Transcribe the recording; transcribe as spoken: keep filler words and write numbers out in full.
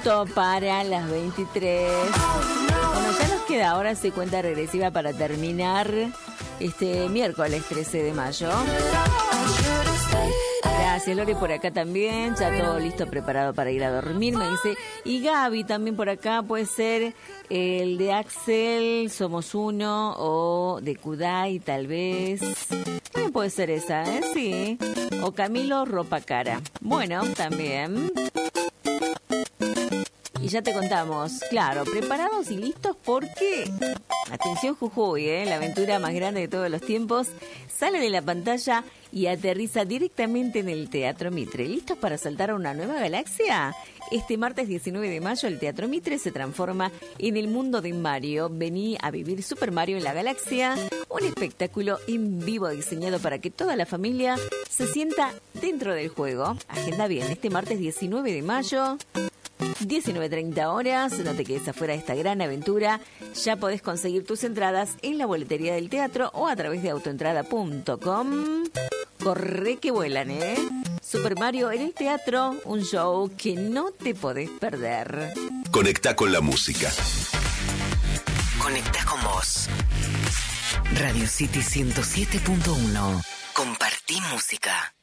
minuto para las veintitrés. Bueno, ya nos queda ahora sí cuenta regresiva para terminar este miércoles trece de mayo. Gracias, Lori, por acá también. Ya todo listo, preparado para ir a dormir, me dice. Y Gaby también por acá, puede ser el de Axel, Somos Uno, o de Kudai, tal vez. También puede ser esa, ¿eh? Sí. O Camilo, Ropa Cara. Bueno, también. Y ya te contamos, claro, preparados y listos porque, atención Jujuy, ¿eh? La aventura más grande de todos los tiempos, sale de la pantalla y aterriza directamente en el Teatro Mitre. ¿Listos para saltar a una nueva galaxia? Este martes diecinueve de mayo el Teatro Mitre se transforma en el mundo de Mario. Vení a vivir Super Mario en la Galaxia, un espectáculo en vivo diseñado para que toda la familia se sienta dentro del juego. Agenda bien, este martes diecinueve de mayo... diecinueve treinta horas, no te quedes afuera de esta gran aventura. Ya podés conseguir tus entradas en la boletería del teatro o a través de autoentrada punto com. Corre que vuelan, ¿eh? Super Mario en el teatro, un show que no te podés perder. Conectá con la música. Conectá con vos. Radio City ciento siete punto uno. Compartí música.